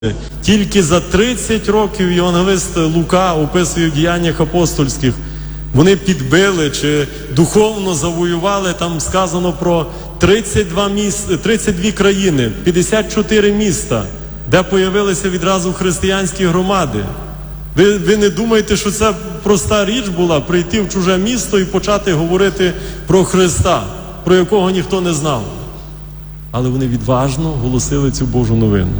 Тільки за 30 років євангелист Лука описує в діяннях апостольських, вони підбили чи духовно завоювали, там сказано про 32 країни, 54 міста, де появилися відразу християнські громади. Ви не думаєте, що це проста річ була прийти в чуже місто і почати говорити про Христа, про якого ніхто не знав. Але вони відважно голосили цю Божу новину.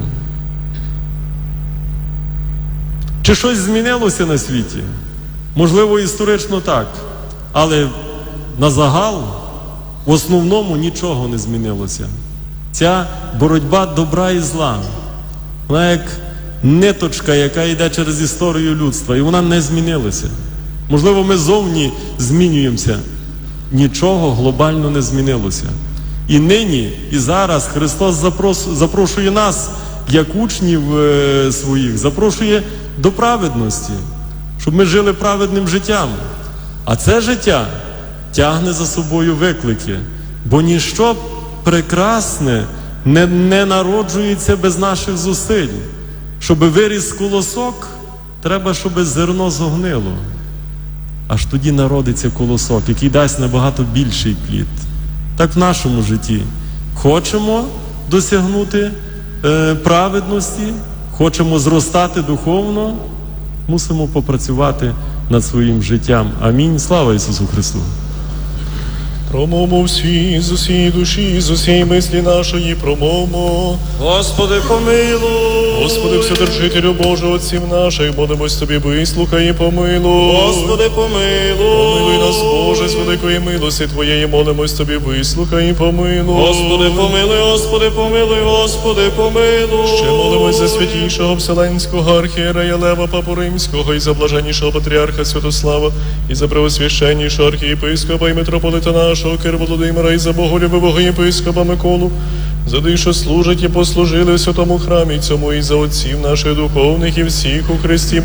Чи щось змінилося на світі? Можливо, історично так. Але на загал, в основному, нічого не змінилося. Ця боротьба добра і зла, вона як ниточка, яка йде через історію людства, і вона не змінилася. Можливо, ми зовні змінюємося. Нічого глобально не змінилося. І нині, і зараз Христос запрошує нас, як учнів своїх, запрошує до праведності, щоб ми жили праведним життям. А це життя тягне за собою виклики, бо ніщо прекрасне не народжується без наших зусиль. Щоби виріс колосок, треба, щоб зерно зогнило. Аж тоді народиться колосок, який дасть набагато більший плід. Так в нашому житті. Хочемо досягнути праведності, хочемо зростати духовно, мусимо попрацювати над своїм життям. Амінь. Слава Ісусу Христу! Промовмо всі, з усієї душі, з усієї мислі нашої, промовмо. Господи, помилуй! Господи, Вседержителю Божий, отців наших, молимось Тобі, вислухай і помилуй. Господи, помилуй! Помилуй нас, Боже, з великої милості Твоєї, молимось Тобі, вислухай і помилуй. Господи, помилуй, Господи, помилуй, Господи, помилуй! Ще молимось за святійшого Вселенського архієрея Лева Папу Римського, і за блаженнішого патріарха Святослава, і за преосвященнішого архієпископа і митрополита нашого Кир Володимира, і за боголюбивого єпископа Миколу, за тих, що служать і послужили в святому храмі цьому, і за отців наших духовних і всіх у Христі